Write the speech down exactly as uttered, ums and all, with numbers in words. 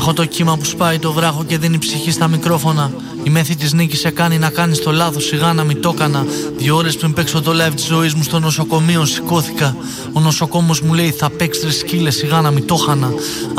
Έχω το κύμα που σπάει το βράχο και δίνει ψυχή στα μικρόφωνα. Η μέθη της νίκης σε κάνει να κάνεις το λάθος, σιγά να μην το έκανα. Δύο ώρες πριν παίξω το live της ζωής μου στο νοσοκομείο σηκώθηκα. Ο νοσοκόμος μου λέει θα παίξεις ρε σκύλε, σιγά να μην το χανα.